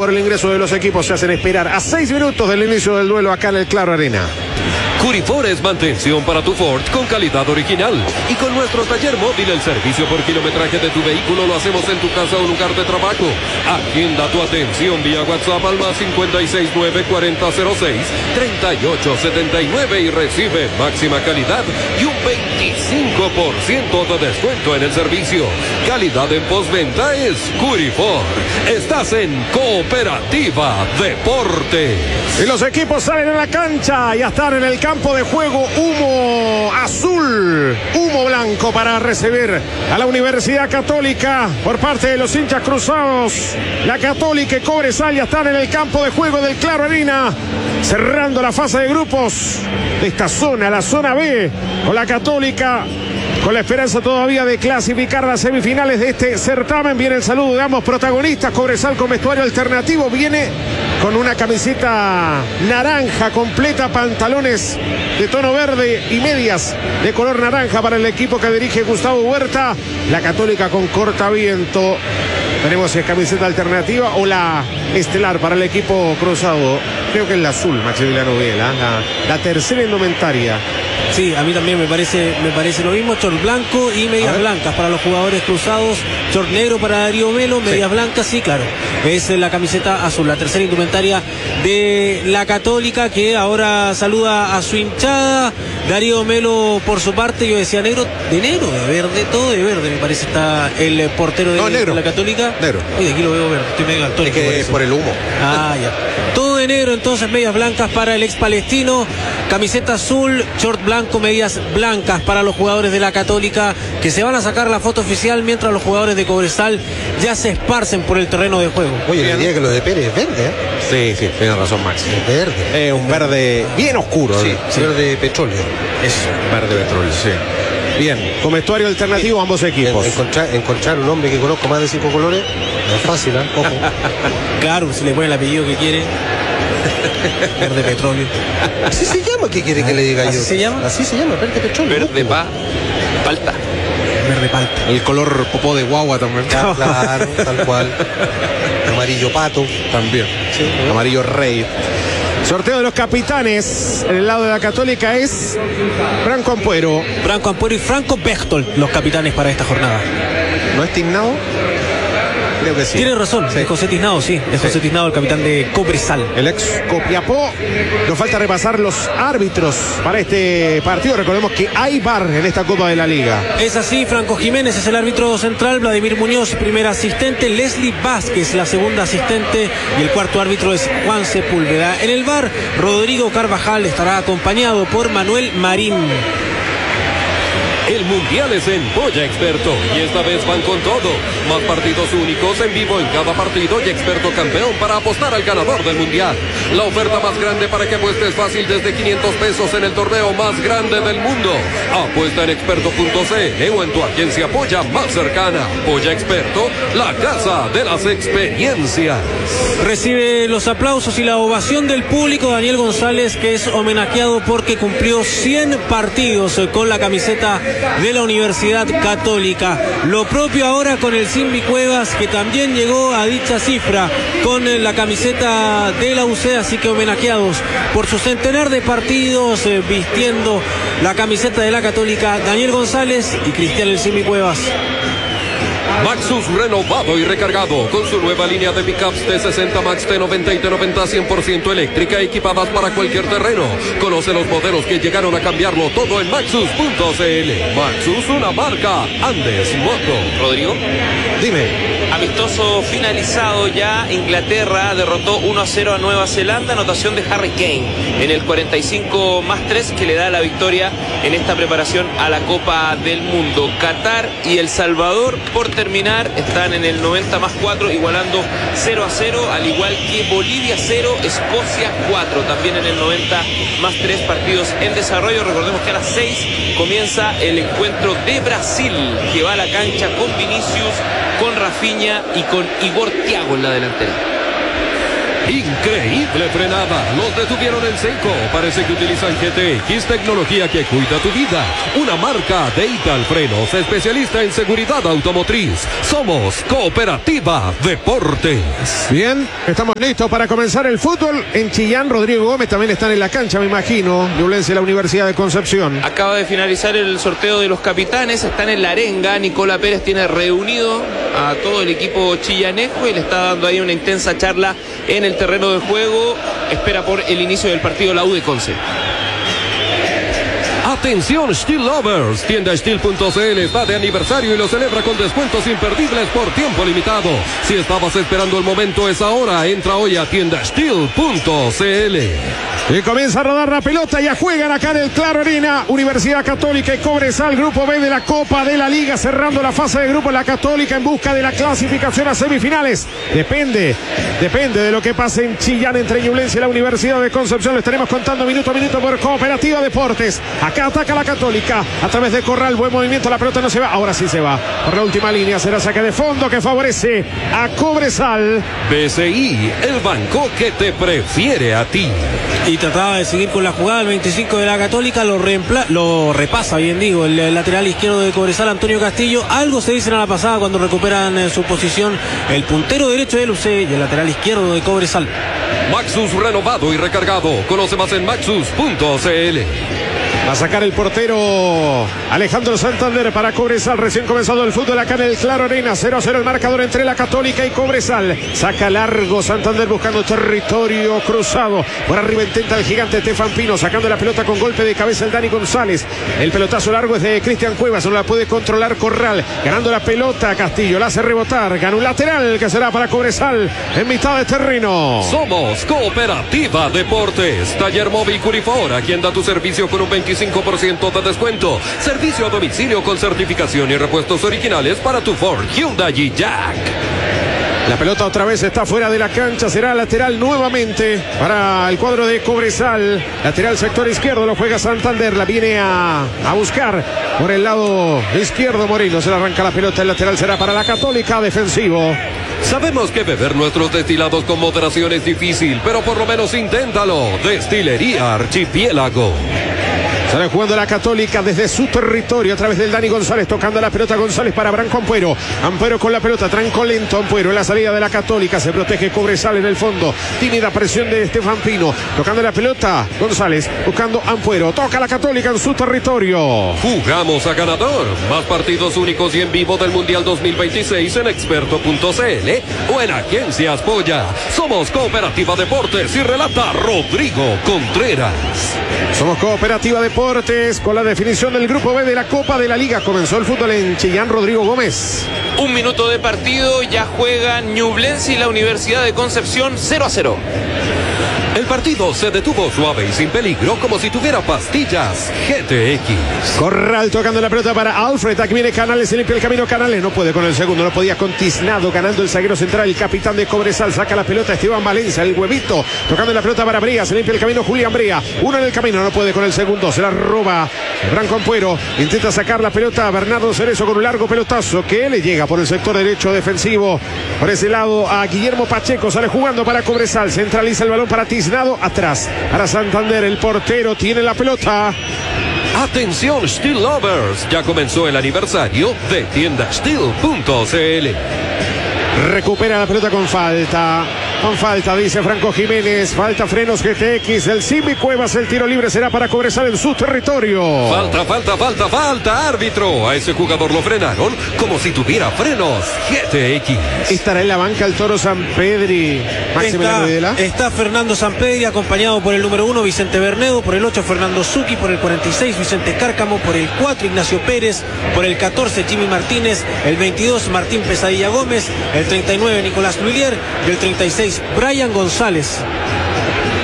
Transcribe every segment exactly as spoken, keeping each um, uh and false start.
por el ingreso de los equipos se hacen esperar a seis minutos del inicio del duelo acá en el Claro Arena. Curifor es mantención para tu Ford con calidad original. Y con nuestro taller móvil, el servicio por kilometraje de tu vehículo lo hacemos en tu casa o lugar de trabajo. Agenda tu atención vía WhatsApp al más cincuenta y seis nueve cuarenta cero seis treinta y ocho setenta y nueve y recibe máxima calidad y un veinticinco por ciento de descuento en el servicio. Calidad en postventa es Curifor. Estás en Cooperativa Deportes. Y los equipos salen a la cancha, ya están en el campo de juego. Humo azul, humo blanco para recibir a la Universidad Católica por parte de los hinchas cruzados. La Católica y Cobresal ya están en el campo de juego del Claro Arena, cerrando la fase de grupos de esta zona, la zona B, con la Católica con la esperanza todavía de clasificar las semifinales de este certamen. Viene el saludo de ambos protagonistas. Cobresal con vestuario alternativo, viene con una camiseta naranja completa, pantalones de tono verde y medias de color naranja para el equipo que dirige Gustavo Huerta. La Católica con cortaviento. Tenemos si es camiseta alternativa o la estelar para el equipo cruzado. Creo que es la azul, Maximiliano Vela, la, la tercera indumentaria. Sí, a mí también me parece, me parece lo mismo. Short blanco y medias blancas para los jugadores cruzados. Short negro para Darío Melo, medias sí. blancas, sí, claro. Es la camiseta azul, la tercera indumentaria de la Católica, que ahora saluda a su hinchada. Darío Melo, por su parte, yo decía negro, de negro, de verde, todo de verde, me parece está el portero de, no, de la Católica. Negro. Oye, aquí lo veo verde, estoy medio alto. Es que es por el humo. Ah, ya. Todo de negro, entonces, medias blancas para el ex palestino. Camiseta azul, short blanco, medias blancas para los jugadores de la Católica, que se van a sacar la foto oficial mientras los jugadores de Cobresal ya se esparcen por el terreno de juego. Oye, le diría que lo de Pérez es verde, ¿eh? Sí, sí, tiene razón, Max. Es verde. Es un verde bien oscuro. Sí, sí. Verde petróleo. Es verde petróleo, sí. Bien, con vestuario alternativo ambos equipos. Encontrar, encontrar un hombre que conozco más de cinco colores no es fácil, ¿eh? Ojo. Claro, si le pone el apellido que quiere. Verde petróleo. Así se llama, ¿qué quiere que le diga yo? ¿Así se llama? Así se llama, verde petróleo. Verde pa, palta. Verde palta. El color popó de guagua también. Claro, tal cual. Amarillo pato. También. Sí, ¿no? Amarillo rey. Sorteo de los capitanes. En el lado de la Católica es Franco Ampuero. Franco Ampuero y Franco Bechtol, los capitanes para esta jornada. ¿No es Tiznado? Creo que sí. Tiene razón, sí. Es José Tiznado, sí. Es sí. José Tiznado, el capitán de Cobresal. El ex Copiapó. Nos falta repasar los árbitros para este partido. Recordemos que hay V A R en esta Copa de la Liga. Es así, Franco Jiménez es el árbitro central, Vladimir Muñoz, primer asistente, Leslie Vázquez, la segunda asistente, y el cuarto árbitro es Juan Sepúlveda. En el V A R, Rodrigo Carvajal estará acompañado por Manuel Marín. El Mundial es en Polla Experto y esta vez van con todo. Más partidos únicos en vivo en cada partido y experto campeón para apostar al ganador del Mundial. La oferta más grande para que apuestes fácil desde quinientos pesos en el torneo más grande del mundo. Apuesta en experto punto c l o en tu agencia Polla más cercana. Polla Experto, la casa de las experiencias. Recibe los aplausos y la ovación del público Daniel González, que es homenajeado porque cumplió cien partidos con la camiseta de la Universidad Católica. Lo propio ahora con el Simbi Cuevas, que también llegó a dicha cifra con la camiseta de la U C, así que homenajeados por su centenar de partidos eh, vistiendo la camiseta de la Católica, Daniel González y Cristian el Simbi Cuevas. Maxus renovado y recargado con su nueva línea de pickups T sesenta Max, T noventa y T noventa cien por ciento eléctrica, equipadas para cualquier terreno. Conoce los modelos que llegaron a cambiarlo todo en maxus punto c l. Maxus, una marca Andes Moto. Rodrigo. Dime. Amistoso finalizado ya. Inglaterra derrotó uno a cero a Nueva Zelanda, anotación de Harry Kane en el cuarenta y cinco más tres, que le da la victoria en esta preparación a la Copa del Mundo. Qatar y El Salvador por terminar están en el noventa más cuatro, igualando cero a cero, al igual que Bolivia cero, Escocia cuatro, también en el noventa más tres, partidos en desarrollo. Recordemos que a las seis comienza el encuentro de Brasil, que va a la cancha con Vinicius, con Rafinha y con Igor Thiago en la delantera. Increíble frenada, los detuvieron en seco. Parece que utilizan G T X, tecnología que cuida tu vida. Una marca de Ital Frenos, especialista en seguridad automotriz. Somos Cooperativa Deportes. Bien, estamos listos para comenzar el fútbol. En Chillán, Rodrigo Gómez también están en la cancha, me imagino. Ñublense, la Universidad de Concepción. Acaba de finalizar el sorteo de los capitanes, están en la arenga. Nicola Pérez tiene reunido a todo el equipo chillanejo y le está dando ahí una intensa charla en el terreno de juego. Espera por el inicio del partido la U de Conce. Atención Steel Lovers, tienda steel punto c l está de aniversario y lo celebra con descuentos imperdibles por tiempo limitado. Si estabas esperando el momento es ahora, entra hoy a tienda steel punto c l. Y comienza a rodar la pelota, ya juegan acá en el Claro Arena, Universidad Católica y Cobresal, grupo B de la Copa de la Liga, cerrando la fase de grupo la Católica en busca de la clasificación a semifinales. Depende, depende de lo que pase en Chillán entre Ñublense y la Universidad de Concepción. Lo estaremos contando minuto a minuto por Cooperativa Deportes. Acá ataca la Católica a través de Corral, buen movimiento, la pelota no se va, ahora sí se va. Por la última línea será saque de fondo que favorece a Cobresal. B C I, el banco que te prefiere a ti. Y trataba de seguir con la jugada, el veinticinco de la Católica lo, reempla, lo repasa, bien digo, el, el lateral izquierdo de Cobresal, Antonio Castillo. Algo se dice en la pasada cuando recuperan eh, su posición el puntero derecho de L U C y el lateral izquierdo de Cobresal. Maxus renovado y recargado. Conoce más en maxus punto c l. Va a sacar el portero Alejandro Santander para Cobresal. Recién comenzado el fútbol acá en el Claro Arena. cero a cero el marcador entre la Católica y Cobresal. Saca largo Santander buscando territorio cruzado. Por arriba intenta el gigante Estefan Pino, sacando la pelota con golpe de cabeza el Dani González. El pelotazo largo es de Cristian Cuevas. No la puede controlar Corral. Ganando la pelota Castillo. La hace rebotar. Gana un lateral que será para Cobresal en mitad de terreno. Somos Cooperativa Deportes. Taller móvil Curifor, a quien da tu servicio con un veinticinco por ciento de descuento. Servicio a domicilio con certificación y repuestos originales para tu Ford, Hyundai y Jack. La pelota otra vez está fuera de la cancha, será lateral nuevamente para el cuadro de Cobresal. Lateral sector izquierdo, lo juega Santander, la viene a, a buscar por el lado izquierdo Moreno. Se le arranca la pelota, el lateral será para la Católica, defensivo. Sabemos que beber nuestros destilados con moderación es difícil, pero por lo menos inténtalo. Destilería Archipiélago. Sale jugando la Católica desde su territorio a través del Dani González, tocando la pelota González para Branco Ampuero. Ampuero con la pelota, tranco lento Ampuero en la salida de la Católica, se protege Cobresal en el fondo. Tímida presión de Estefan Pino, tocando la pelota González, buscando Ampuero. Toca la Católica en su territorio. Jugamos a ganador. Más partidos únicos y en vivo del Mundial dos mil veintiséis en experto punto c l o en Agencias Polla. Somos Cooperativa Deportes y relata Rodrigo Contreras. Somos Cooperativa Deportes con la definición del grupo B de la Copa de la Liga. Comenzó el fútbol en Chillán, Rodrigo Gómez. Un minuto de partido, ya juegan Ñublense y la Universidad de Concepción cero a cero. El partido se detuvo suave y sin peligro, como si tuviera pastillas G T X. Corral tocando la pelota para Alfred. Aquí viene Canales, se limpia el camino Canales. No puede con el segundo, no podía con Tiznado. Ganando el zaguero central, el capitán de Cobresal. Saca la pelota Esteban Valencia, el huevito. Tocando la pelota para Brea, se limpia el camino Julián Brea. Uno en el camino, no puede con el segundo. Se la roba Branco Ampuero. Intenta sacar la pelota a Bernardo Cerezo con un largo pelotazo que le llega por el sector derecho defensivo. Por ese lado a Guillermo Pacheco. Sale jugando para Cobresal. Centraliza el balón para Tiznado. Atrás para Santander, el portero tiene la pelota. Atención Steel Lovers, ya comenzó el aniversario de tienda steel punto c l. Recupera la pelota con falta. Con falta, dice Franco Jiménez. Falta frenos G T X. El Simi Cuevas, el tiro libre será para Cobresal en su territorio. Falta, falta, falta, falta, árbitro. A ese jugador lo frenaron como si tuviera frenos G T X. Estará en la banca el Toro Sampedri. Está, está Fernando Sampedri, acompañado por el número uno, Vicente Bernedo, por el ocho, Fernando Zucchi, por el cuarenta y seis, Vicente Cárcamo, por el cuatro, Ignacio Pérez, por el catorce, Jimmy Martínez, el veintidós, Martín Pesadilla Gómez, el treinta y nueve, Nicolás Luilier, y el treinta y seis, Brian González. Vive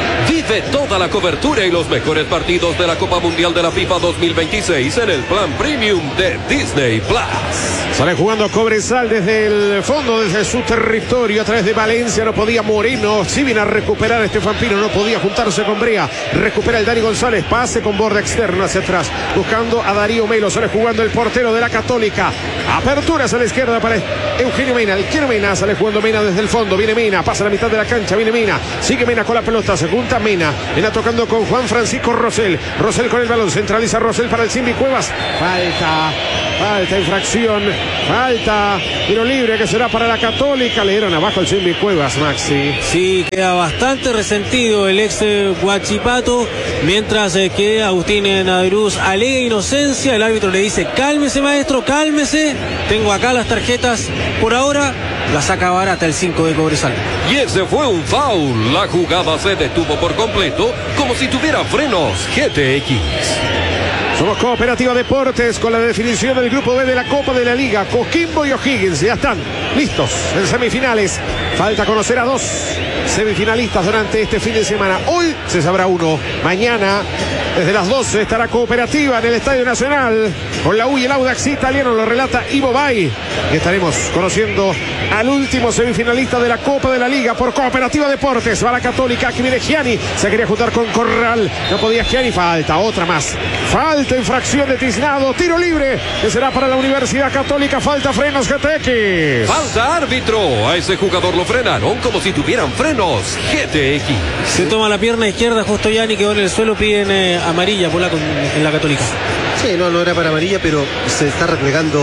Vive toda la cobertura y los mejores partidos de la Copa Mundial de la FIFA dos mil veintiséis en el plan premium de Disney Plus. Sale jugando Cobresal desde el fondo, desde su territorio, a través de Valencia. No podía Moreno, si viene a recuperar Estefan Pino, no podía juntarse con Brea. Recupera el Dani González, pase con borde externo hacia atrás, buscando a Darío Melo. Sale jugando el portero de la Católica. Aperturas a la izquierda para Eugenio Mena. Eugenio Mena sale jugando Mena desde el fondo. Viene Mena, pasa a la mitad de la cancha, viene Mena. Sigue Mena con la pelota, se junta Mena. Mena tocando con Juan Francisco Rosell. Rosell con el balón, centraliza Rosell para el Simbi Cuevas. Falta, falta, infracción, falta. Tiro libre que será para la Católica. Le dieron abajo el Simbi Cuevas, Maxi. Sí, queda bastante resentido el ex eh, Huachipato, mientras eh, que Agustín Nadiruz alega inocencia. El árbitro le dice: cálmese, maestro, cálmese. Tengo acá las tarjetas. Por ahora la saca barata el cinco de Cobresal. Y ese fue un foul. La jugada se detuvo por completo, como si tuviera frenos G T X. Somos Cooperativa Deportes con la definición del grupo B de la Copa de la Liga. Coquimbo y O'Higgins ya están listos en semifinales. Falta conocer a dos semifinalistas durante este fin de semana. Hoy se sabrá uno. Mañana, desde las doce, estará Cooperativa en el Estadio Nacional con la U y el Audax italiano. Lo relata Ivo Bay. Y estaremos conociendo al último semifinalista de la Copa de la Liga por Cooperativa Deportes. Va la Católica, aquí viene Gianni. Se quería juntar con Corral. No podía Gianni. Falta, otra más. Falta, infracción de Tiznado. Tiro libre que será para la Universidad Católica. Falta, frenos G T X. Falta, árbitro. A ese jugador lo frenaron como si tuvieran frenos G T X. Se toma la pierna izquierda justo Gianni, quedó en el suelo. Piden eh, amarilla por la, en la Católica. Sí, no, no era para amarilla, pero se está replegando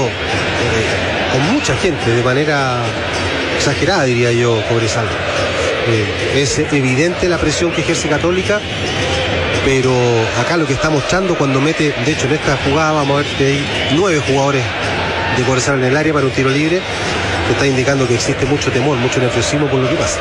eh, con mucha gente, de manera exagerada, diría yo, Cobresal. Eh, es evidente la presión que ejerce Católica, pero acá lo que está mostrando cuando mete, de hecho en esta jugada vamos a ver que hay nueve jugadores de Cobresal en el área para un tiro libre, que está indicando que existe mucho temor, mucho nerviosismo por lo que pasa.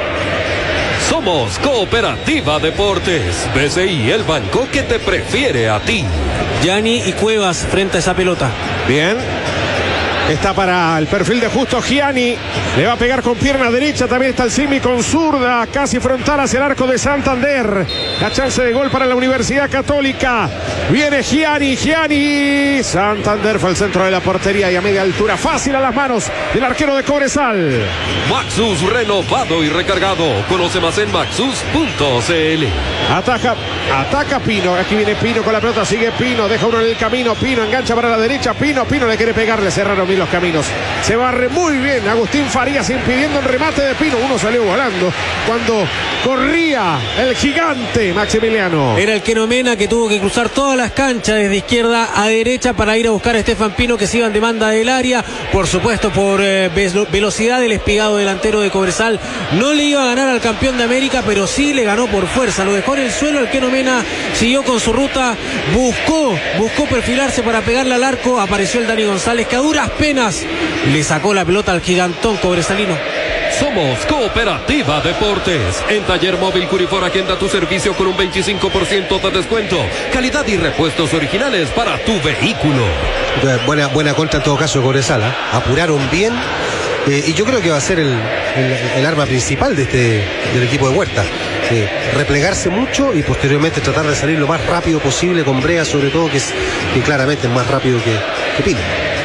Somos Cooperativa Deportes. B C I, el banco que te prefiere a ti. Gianni y Cuevas frente a esa pelota. Bien. Está para el perfil de Justo Gianni. Le va a pegar con pierna derecha. También está el Simi con zurda. Casi frontal hacia el arco de Santander. La chance de gol para la Universidad Católica. Viene Gianni. Gianni. Santander fue al centro de la portería y a media altura. Fácil a las manos del arquero de Cobresal. Maxus renovado y recargado. Conoce más en maxus punto c l. Ataca, ataca Pino. Aquí viene Pino con la pelota. Sigue Pino. Deja uno en el camino. Pino engancha para la derecha. Pino. Pino le quiere pegarle. Cerraron bien los caminos. Se barre muy bien Agustín Farías impidiendo el remate de Pino. Uno salió volando cuando corría el gigante Maximiliano. Era el Keno Mena que tuvo que cruzar todas las canchas desde izquierda a derecha para ir a buscar a Estefan Pino, que se iba en demanda del área. Por supuesto, por eh, velocidad del espigado delantero de Cobresal. No le iba a ganar al campeón de América, pero sí le ganó por fuerza. Lo dejó en el suelo. El Keno Mena siguió con su ruta. Buscó, buscó perfilarse para pegarle al arco. Apareció el Dani González, que a duras penas le sacó la pelota al gigantón cobresalino. Somos Cooperativa Deportes. En Taller Móvil Curifor agenda tu servicio con un veinticinco por ciento de descuento. Calidad y repuestos originales para tu vehículo. Buena, buena contra en todo caso de Cobresal, ¿eh? Apuraron bien. Eh, y yo creo que va a ser el, el, el arma principal de este, del equipo de Huerta. Eh, replegarse mucho y posteriormente tratar de salir lo más rápido posible con Brea, sobre todo, que es que claramente es más rápido que, que Pino.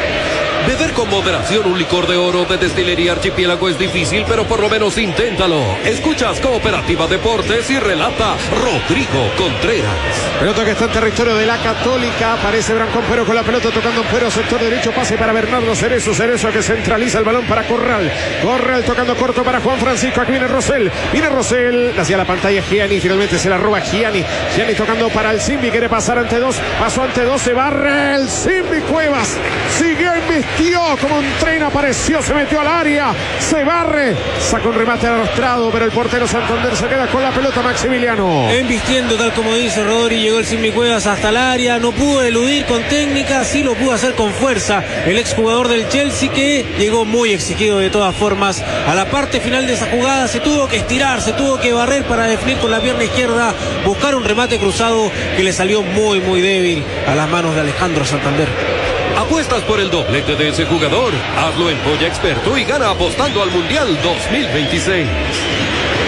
Beber con moderación un licor de oro de Destilería Archipiélago es difícil, pero por lo menos inténtalo. Escuchas Cooperativa Deportes y relata Rodrigo Contreras. Pelota que está en territorio de la Católica. Aparece Brancón Pero con la pelota tocando Pero, sector derecho, pase para Bernardo Cerezo. Cerezo que centraliza el balón para Corral. Corral tocando corto para Juan Francisco. Aquí viene Rosell. Viene Rosell hacia la pantalla Gianni. Finalmente se la roba Gianni. Gianni tocando para el Simbi. Quiere pasar ante dos. Pasó ante dos. Se barre el Simbi Cuevas. Sigue invistiendo. Como un tren apareció, se metió al área, se barre, saca un remate arrastrado, pero el portero Santander se queda con la pelota. Maximiliano. Embistiendo, tal como dice Rodri, llegó el Simbi Cuevas hasta el área, no pudo eludir con técnica, sí lo pudo hacer con fuerza el exjugador del Chelsea, que llegó muy exigido de todas formas a la parte final de esa jugada. Se tuvo que estirar, se tuvo que barrer para definir con la pierna izquierda, buscar un remate cruzado que le salió muy muy débil a las manos de Alejandro Santander. ¿Apuestas por el doblete de ese jugador? Hazlo en Polla Experto y gana apostando al Mundial dos mil veintiséis.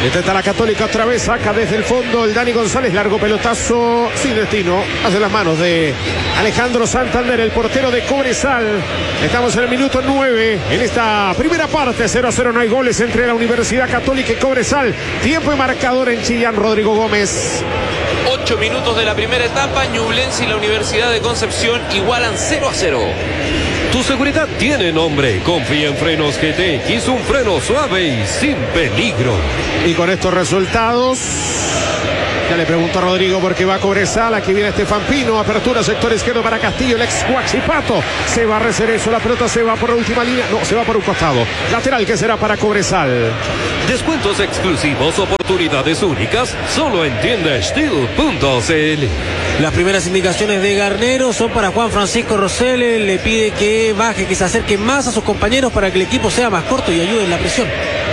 Intenta la Católica otra vez, saca desde el fondo el Dani González, largo pelotazo sin destino, hace las manos de Alejandro Santander, el portero de Cobresal. Estamos en el minuto nueve, en esta primera parte, cero a cero, no hay goles entre la Universidad Católica y Cobresal. Tiempo y marcador en Chillán, Rodrigo Gómez. Ocho minutos de la primera etapa, Ñublense y la Universidad de Concepción igualan cero a cero. Tu seguridad tiene nombre. Confía en Frenos G T X, un freno suave y sin peligro. Y con estos resultados, ya le pregunto a Rodrigo por qué va a Cobresal. Aquí viene Estefan Pino, apertura sector izquierdo para Castillo, el ex Huachipato. Se va a Recerezo, la pelota se va por la última línea, no, se va por un costado. Lateral que será para Cobresal. Descuentos exclusivos, oportunidades únicas, solo en tienda steel punto c l. Las primeras indicaciones de Garnero son para Juan Francisco Rosell. Le pide que baje, que se acerque más a sus compañeros para que el equipo sea más corto y ayude en la presión.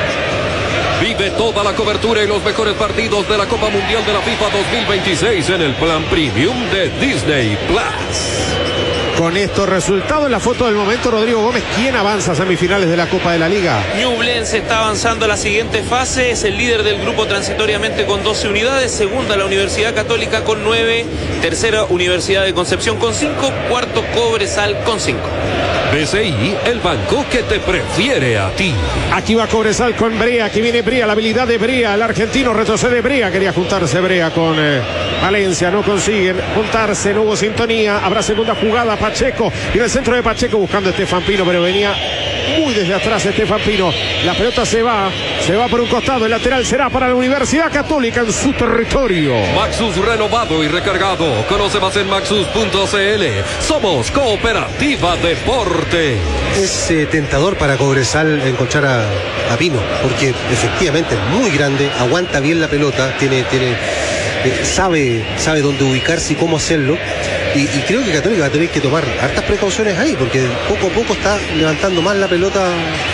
Vive toda la cobertura y los mejores partidos de la Copa Mundial de la FIFA dos mil veintiséis en el plan premium de Disney Plus. Con estos resultados, en la foto del momento, Rodrigo Gómez, ¿quién avanza a semifinales de la Copa de la Liga? Ñublense está avanzando a la siguiente fase, es el líder del grupo transitoriamente con doce unidades, segunda la Universidad Católica con nueve, tercera Universidad de Concepción con cinco, cuarto Cobresal con cinco. B C I, el banco que te prefiere a ti. Aquí va Cobresal con Brea, aquí viene Brea, la habilidad de Brea, el argentino retrocede Brea, quería juntarse Brea con eh, Valencia, no consiguen juntarse, no hubo sintonía, habrá segunda jugada, Pacheco, y en el centro de Pacheco buscando a Estefan Pino, pero venía muy desde atrás Estefan Pino, la pelota se va, se va por un costado, el lateral será para la Universidad Católica en su territorio. Maxus renovado y recargado, conoce más en maxus punto c l, somos Cooperativa Deporte. Es eh, tentador para Cobresal encontrar a, a Pino, porque efectivamente es muy grande, aguanta bien la pelota, tiene, tiene, eh, sabe, sabe dónde ubicarse y cómo hacerlo. Y, y creo que Católica va a tener que tomar hartas precauciones ahí, porque poco a poco está levantando más la pelota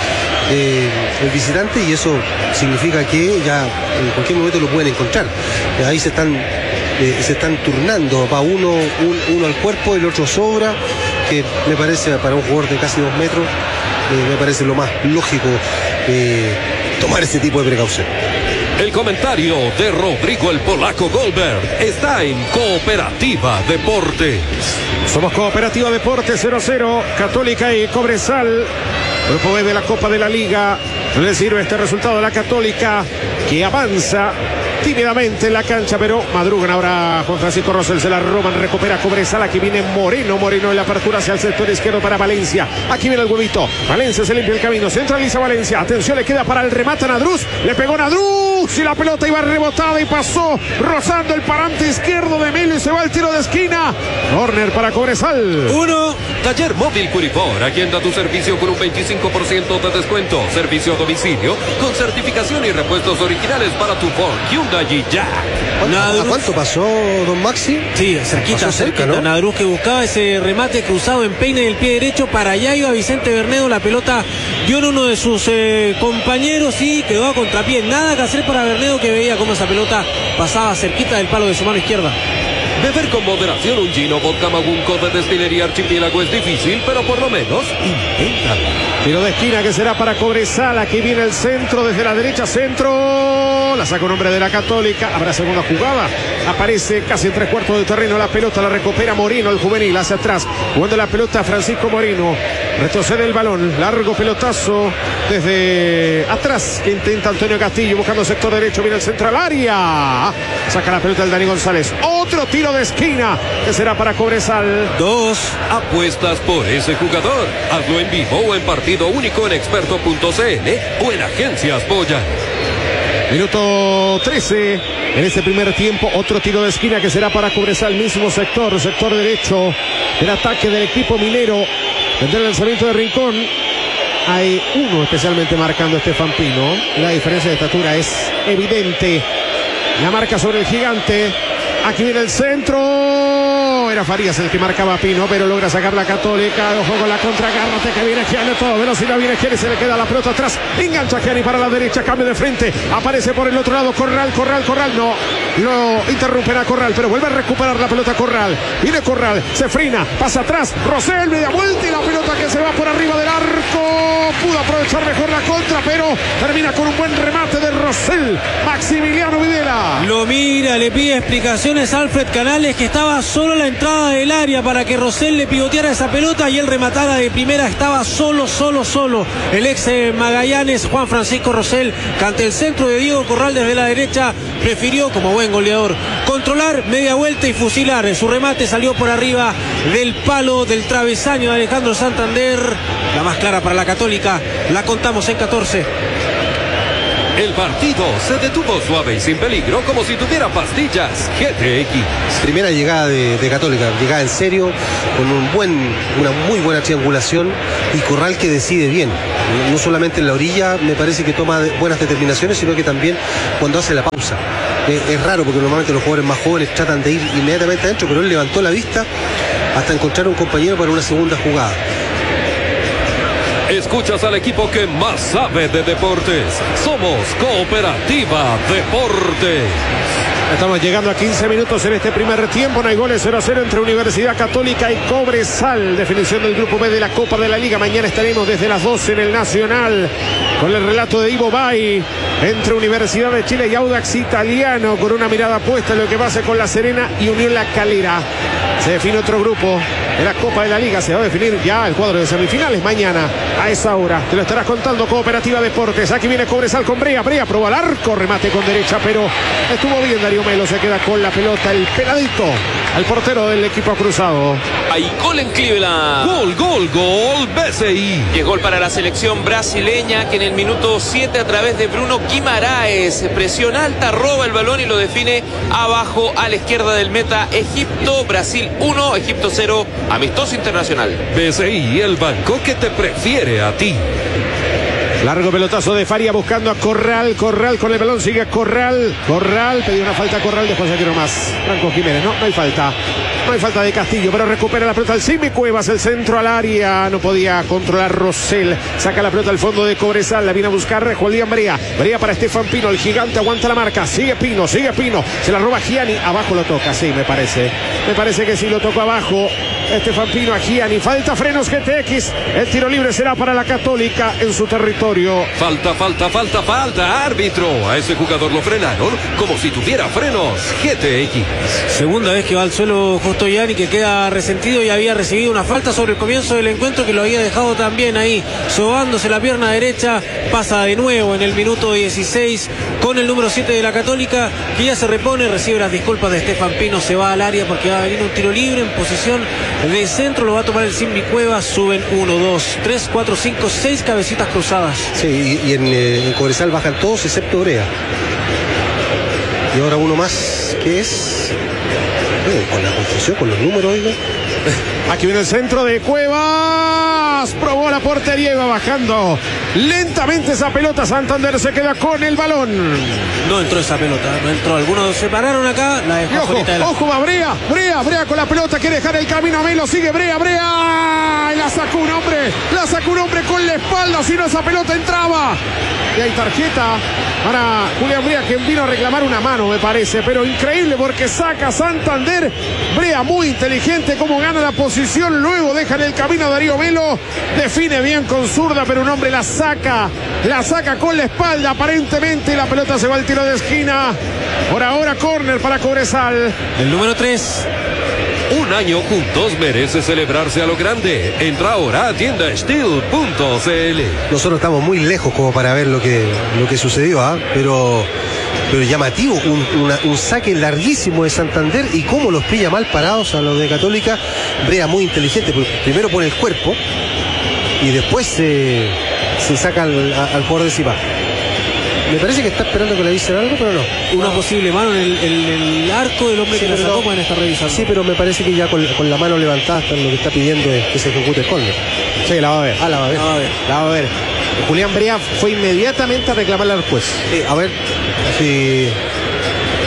eh, el visitante, y eso significa que ya en cualquier momento lo pueden encontrar. Eh, ahí se están, eh, se están turnando, va uno, un, uno al cuerpo, el otro sobra, que me parece para un jugador de casi dos metros, eh, me parece lo más lógico eh, tomar ese tipo de precaución. El comentario de Rodrigo el Polaco Goldberg está en Cooperativa Deporte. Somos Cooperativa Deporte, cero a cero, Católica y Cobresal. Grupo B de la Copa de la Liga. No le sirve este resultado de la Católica, que avanza tímidamente en la cancha, pero madrugan ahora. Juan Francisco Rosell, se la roban, recupera Cobresal. Aquí viene Moreno, Moreno en la apertura hacia el sector izquierdo para Valencia. Aquí viene el huevito, Valencia se limpia el camino, centraliza Valencia, atención, le queda para el remate a Nadruz, le pegó Nadruz y la pelota iba rebotada y pasó rozando el parante izquierdo de Emilio y se va el tiro de esquina. Corner para Cobresal. Uno. Taller Móvil Curifor, agenda tu servicio con un veinticinco por ciento de descuento. Servicio a domicilio con certificación y repuestos originales para tu Ford, Hyundai y Jack. ¿A cuánto pasó, don Maxi? Sí, cerquita, Pasó cerca, cerquita. ¿no? Nadruz que buscaba ese remate cruzado en peine del pie derecho. Para allá iba Vicente Bernedo. La pelota dio en uno de sus eh, compañeros y quedó a contrapié. Nada que hacer para Bernedo, que veía cómo esa pelota pasaba cerquita del palo de su mano izquierda. Beber con moderación un gino vodka Magunco de Destilería Archipiélago es difícil, pero por lo menos inténtalo. Tiro de esquina que será para Cobresal. Aquí viene el centro desde la derecha, centro. La saca un hombre de la Católica. Habrá segunda jugada. Aparece casi en tres cuartos del terreno. La pelota la recupera Moreno, el juvenil, hacia atrás. Jugando la pelota Francisco Moreno. Retrocede el balón. Largo pelotazo desde atrás que intenta Antonio Castillo buscando sector derecho. Viene el centro al área. Saca la pelota el Dani González. Otro tiro de esquina que será para Cobresal. Dos. Apuestas por ese jugador. Hazlo en vivo o en partido único en experto punto c l o en Agencias Boya. Minuto trece en este primer tiempo. Otro tiro de esquina que será para Cobresal. Mismo sector, sector derecho del ataque del equipo minero. Tendrá el lanzamiento de Rincón. Hay uno especialmente marcando a Estefan Pino. La diferencia de estatura es evidente. La marca sobre el gigante. Aquí viene el centro. Era Farías el que marcaba a Pino, pero logra sacar la Católica. Ojo con la contra, agárrate que viene Gianni, todo velocidad, viene Gianni, se le queda la pelota atrás. Engancha Gianni para la derecha, cambio de frente. Aparece por el otro lado Corral, Corral, Corral. No, Lo interrumpen a Corral, pero vuelve a recuperar la pelota Corral. Viene Corral, se frena, pasa atrás. Rosell, media vuelta y la pelota que se va por arriba del arco. Pudo aprovechar mejor la contra, pero termina con un buen remate de Rosell. Maximiliano Videla. Lo mira, le pide explicaciones a Alfred Canales, que estaba solo a la entrada del área para que Rosell le pivoteara esa pelota y él rematara de primera. Estaba solo, solo, solo. El ex eh, Magallanes, Juan Francisco Rosell, que ante el centro de Diego Corral desde la derecha, prefirió, como buen goleador, controlar, media vuelta y fusilar. Su remate salió por arriba del palo del travesaño de Alejandro Santander. La más clara para la Católica, la contamos en catorce. El partido se detuvo suave y sin peligro, como si tuviera pastillas G T X. Primera llegada de, de Católica, llegada en serio, con un buen, una muy buena triangulación y Corral que decide bien. No solamente en la orilla, me parece que toma buenas determinaciones, sino que también cuando hace la pausa. Es, es raro porque normalmente los jugadores más jóvenes tratan de ir inmediatamente adentro, pero él levantó la vista hasta encontrar un compañero para una segunda jugada. Escuchas al equipo que más sabe de deportes. Somos Cooperativa Deportes. Estamos llegando a quince minutos en este primer tiempo. No hay goles, cero a cero entre Universidad Católica y Cobresal. Definición del grupo B de la Copa de la Liga. Mañana estaremos desde las doce en el Nacional con el relato de Ivo Bay entre Universidad de Chile y Audax Italiano, con una mirada puesta en lo que pase con La Serena y Unión La Calera. Se define otro grupo de la Copa de la Liga. Se va a definir ya el cuadro de semifinales mañana a esa hora. Te lo estarás contando Cooperativa Deportes. Aquí viene Cobresal con Brea. Brea probó al arco, remate con derecha, pero estuvo bien Darío Melo. Se queda con la pelota el peladito al portero del equipo cruzado. Hay gol en Cleveland. Gol, gol, gol, B C I. Y es gol para la selección brasileña, que en el minuto siete a través de Bruno Guimaraes, presión alta, roba el balón y lo define abajo a la izquierda del meta. Egipto, Brasil uno, Egipto cero, amistoso internacional. B C I, el banco que te prefiere a ti. Largo pelotazo de Faria buscando a Corral. Corral con el balón, sigue Corral. Corral, pidió una falta a Corral, después aquí nomás Franco Jiménez, no, no hay falta. No hay falta de Castillo, pero recupera la pelota el Simi Cuevas, el centro al área. No podía controlar Rosell. Saca la pelota al fondo de Cobresal. La viene a buscar Julián Brea. Brea para Estefan Pino. El gigante aguanta la marca. Sigue Pino, sigue Pino. Se la roba Gianni. Abajo lo toca, sí, me parece. Me parece que sí lo tocó abajo. Estefan Pino a Gianni. Falta frenos G T X. El tiro libre será para la Católica en su territorio. Falta, falta, falta, falta. Árbitro. A ese jugador lo frenaron como si tuviera frenos G T X. Segunda vez que va al suelo justo Gianni, que queda resentido y había recibido una falta sobre el comienzo del encuentro, que lo había dejado también ahí sobándose la pierna derecha. Pasa de nuevo en el minuto dieciséis con el número siete de la Católica, que ya se repone, recibe las disculpas de Estefan Pino, se va al área porque va a venir un tiro libre en posición de centro, lo va a tomar el Simbi Cuevas. Suben uno, dos, tres, cuatro, cinco, seis cabecitas cruzadas. Sí, y, y en, eh, en Cobresal bajan todos excepto Brea. Y ahora uno más, que es... Eh, con la confusión, con los números, oiga. Aquí viene el centro de Cuevas. Probó la portería y va bajando lentamente esa pelota. Santander se queda con el balón. No entró esa pelota, no entró. Algunos se pararon acá, la dejó ojo, de la... ojo, va Brea, Brea, Brea con la pelota, quiere dejar el camino a Melo, sigue Brea, Brea, y la sacó un hombre, la sacó un hombre con la espalda, si no esa pelota entraba. Y hay tarjeta para Julián Brea, quien vino a reclamar una mano, me parece, pero increíble porque saca Santander. Brea muy inteligente, como gana la posición, luego deja en el camino a Darío Melo, define bien con zurda, pero un hombre la saca, la saca con la espalda aparentemente, y la pelota se va al tiro de esquina. Por ahora córner para Cobresal. El número tres. Un año juntos merece celebrarse a lo grande. Entra ahora a tienda steel punto c l. Nosotros estamos muy lejos como para ver lo que, lo que sucedió, ¿eh? pero, pero llamativo, un, una, un saque larguísimo de Santander y cómo los pilla mal parados a los de Católica. Brea muy inteligente, primero pone el cuerpo y después se, se saca al, al jugador de encima. Me parece que está esperando que le avisen algo, pero no. Una no. posible mano en el, el, el arco del hombre Sí, que la sacó, no. pueden estar revisando. Sí, pero me parece que ya con, con la mano levantada está lo que está pidiendo es que se ejecute el córner. Sí, la va a ver. Ah, la va a ver. A ver. La va a ver. Julián Brea fue inmediatamente a reclamarle al juez. Eh, a ver si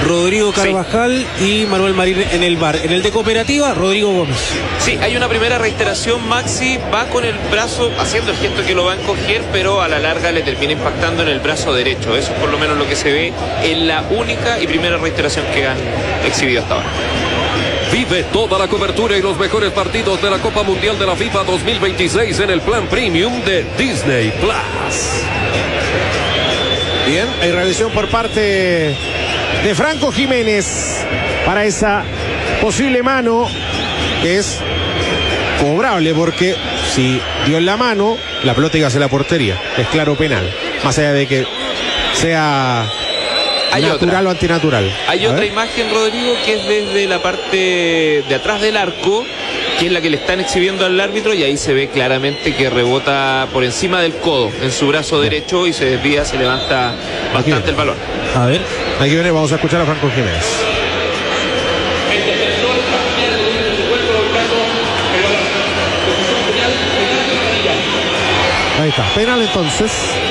Rodrigo Carvajal sí. y Manuel Marín en el bar. En el de Cooperativa, Rodrigo Gómez. Sí, hay una primera reiteración. Maxi va con el brazo haciendo el gesto que lo va a encoger, pero a la larga le termina impactando en el brazo derecho. Eso es por lo menos lo que se ve en la única y primera reiteración que han exhibido hasta ahora. Vive toda la cobertura y los mejores partidos de la Copa Mundial de la FIFA dos mil veintiséis en el plan premium de Disney Plus. Bien, hay revisión por parte de Franco Jiménez para esa posible mano que es cobrable, porque si dio en la mano, la pelota iba hacia la portería. Es claro penal, más allá de que sea hay natural otra. o antinatural. Hay A otra ver. imagen, Rodrigo, que es desde la parte de atrás del arco, que es la que le están exhibiendo al árbitro, y ahí se ve claramente que rebota por encima del codo en su brazo derecho y se desvía, se levanta bastante el balón. A ver. Aquí viene, vamos a escuchar a Franco Jiménez. Ahí está, penal entonces.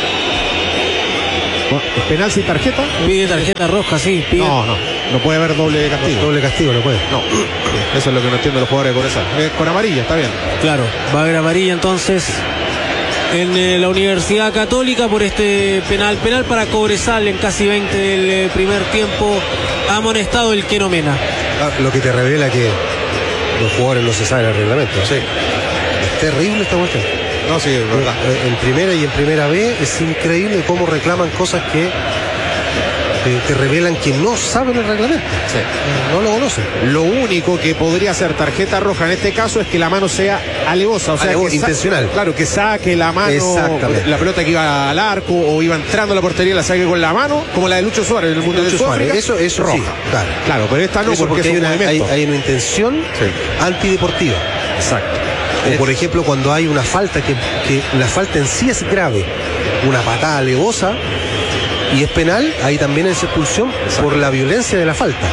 ¿Penal sin tarjeta? Pide tarjeta roja, sí. Pide. No, no, no puede haber doble castigo. Doble castigo, no puede. No, eso es lo que no entienden los jugadores de Cobresal. Eh, con amarilla, está bien. Claro, va a haber amarilla entonces en eh, la Universidad Católica por este penal. Penal para Cobresal en casi veinte del eh, primer tiempo. Ha amonestado el Keno Mena. Ah, lo que te revela que los jugadores no se saben el reglamento. Sí. Es terrible esta cuestión. No, sí, es verdad. En primera y en primera B es increíble cómo reclaman cosas que te, te revelan que no saben el reglamento. Sí. No lo conocen. Lo único que podría ser tarjeta roja en este caso es que la mano sea alevosa, o sea, Alevo, que intencional. Sa- claro, que saque la mano, Exactamente. la pelota que iba al arco o iba entrando a la portería, la saque con la mano, como la de Lucho Suárez en el Mundial de Lucho Suárez, Sudáfrica. eso, eso roja. sí, claro. Claro, pero esta no, Eso porque, porque es hay un una, hay, movimiento. hay una intención Sí. antideportiva. Exacto. O por ejemplo cuando hay una falta que, que la falta en sí es grave, una patada alevosa y es penal, ahí también es expulsión por la violencia de la falta.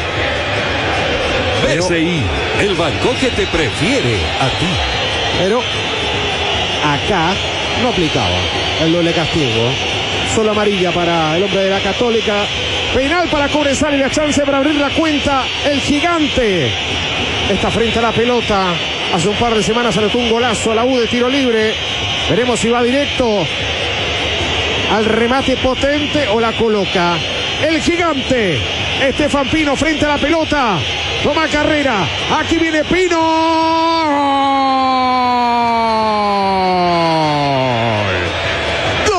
B C I, el banco que te prefiere a ti. Pero acá no aplicaba el doble castigo. Solo amarilla para el hombre de la Católica. Penal para Cobresal y la chance para abrir la cuenta. El gigante está frente a la pelota. Hace un par de semanas anotó un golazo a la U de tiro libre. Veremos si va directo al remate potente o la coloca. El gigante Estefan Pino frente a la pelota. Toma carrera. Aquí viene Pino.